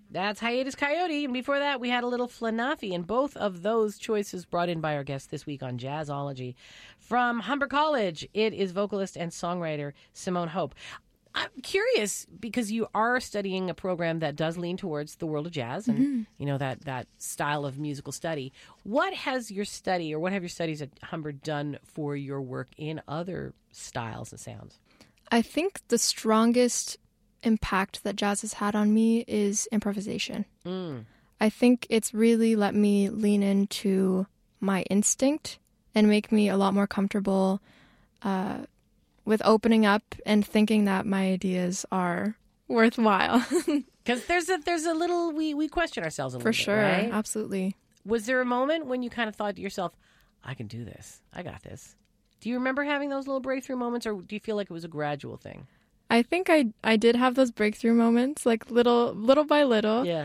That's Hiatus Coyote. And before that, we had a little Flanafi. And both of those choices brought in by our guest this week on Jazzology. From Humber College, it is vocalist and songwriter Simone Hope. I'm curious, because you are studying a program that does lean towards the world of jazz and, that style of musical study. What has your study, or what have your studies at Humber done for your work in other styles and sounds? I think the strongest impact that jazz has had on me is improvisation. I think it's really let me lean into my instinct and make me a lot more comfortable with opening up and thinking that my ideas are worthwhile. Because there's a little, we question ourselves a little bit, for sure, right? Absolutely. Was there a moment when you kind of thought to yourself, I can do this, I got this? Do you remember having those little breakthrough moments, or do you feel like it was a gradual thing? I think I did have those breakthrough moments, like little by little. Yeah.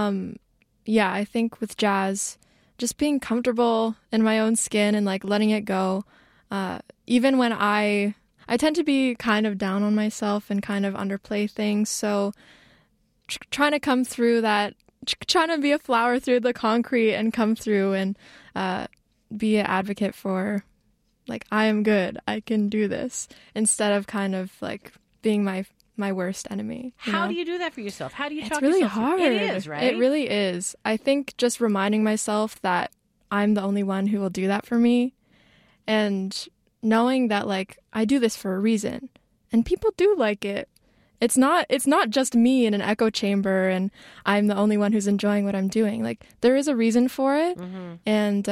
I think with jazz, just being comfortable in my own skin and like letting it go. Even when I tend to be kind of down on myself and kind of underplay things. So trying to come through that, trying to be a flower through the concrete and come through and be an advocate for, like, I am good, I can do this, instead of kind of like being my worst enemy. How do you do that for yourself? How do you talk It's really yourself? hard. It is, right? It really is. I think just reminding myself that I'm the only one who will do that for me, and knowing that, like, I do this for a reason and people do like it. It's not just me in an echo chamber and I'm the only one who's enjoying what I'm doing. Like, there is a reason for it. And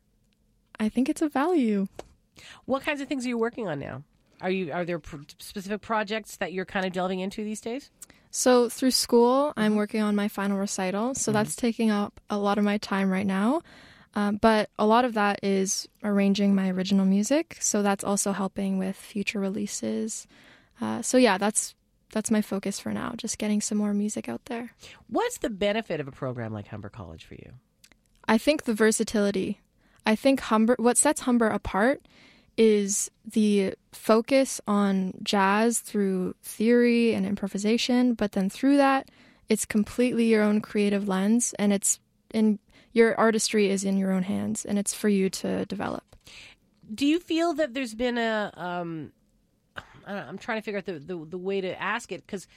I think it's a value. What kinds of things are you working on now? Are there specific projects that you're kind of delving into these days? So through school, I'm working on my final recital. So that's taking up a lot of my time right now. But a lot of that is arranging my original music. So that's also helping with future releases. That's my focus for now, just getting some more music out there. What's the benefit of a program like Humber College for you? I think the versatility. I think what sets Humber apart is the focus on jazz through theory and improvisation, but then through that, it's completely your own creative lens, and your artistry is in your own hands, and it's for you to develop. Do you feel that there's been I'm trying to figure out the way to ask it, because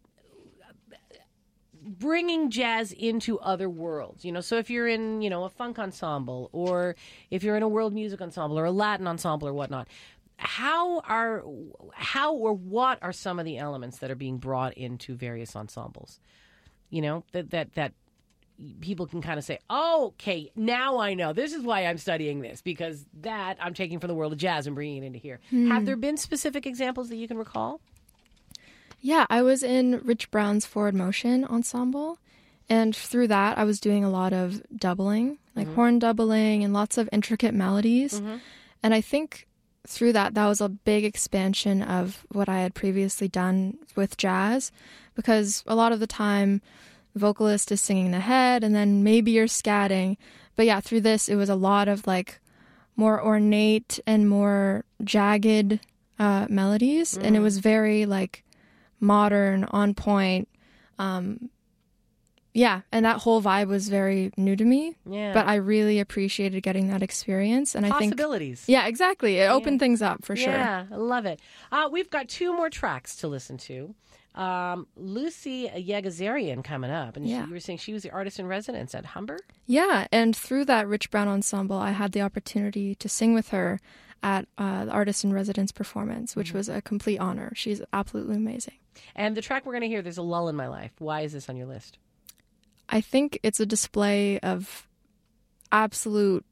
bringing jazz into other worlds, so if you're in, a funk ensemble, or if you're in a world music ensemble or a Latin ensemble or whatnot, how or what are some of the elements that are being brought into various ensembles? That people can kind of say, oh, okay, now I know. This is why I'm studying this, because that I'm taking from the world of jazz and bringing it into here. Have there been specific examples that you can recall? Yeah, I was in Rich Brown's Forward Motion Ensemble, and through that I was doing a lot of doubling, like horn doubling and lots of intricate melodies. And I think through that was a big expansion of what I had previously done with jazz, because a lot of the time the vocalist is singing the head and then maybe you're scatting. But yeah, through this it was a lot of like more ornate and more jagged melodies, and it was very like modern, on point. And that whole vibe was very new to me. Yeah. But I really appreciated getting that experience. And Possibilities. Yeah, exactly. It opened things up for sure. Yeah, I love it. We've got 2 more tracks to listen to. Lucy Yegazarian coming up. And you were saying she was the artist in residence at Humber? Yeah, and through that Rich Brown Ensemble, I had the opportunity to sing with her at the Artist in Residence performance, which was a complete honor. She's absolutely amazing. And the track we're going to hear, There's a Lull in My Life. Why is this on your list? I think it's a display of absolute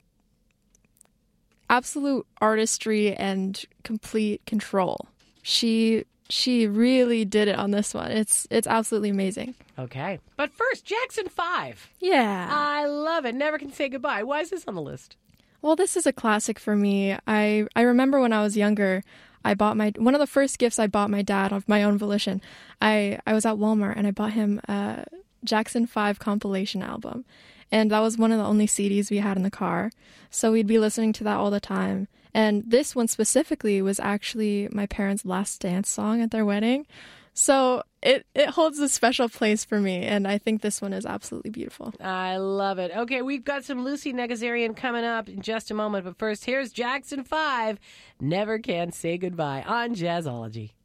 artistry and complete control. She really did it on this one. It's absolutely amazing. Okay. But first, Jackson 5. Yeah. I love it. Never Can Say Goodbye. Why is this on the list? Well, this is a classic for me. I remember when I was younger, I bought one of the first gifts I bought my dad of my own volition. I was at Walmart and I bought him a Jackson 5 compilation album. And that was one of the only CDs we had in the car. So we'd be listening to that all the time. And this one specifically was actually my parents' last dance song at their wedding. So it holds a special place for me, and I think this one is absolutely beautiful. I love it. Okay, we've got some Lucy Negazarian coming up in just a moment, but first, here's Jackson 5, Never Can Say Goodbye on Jazzology.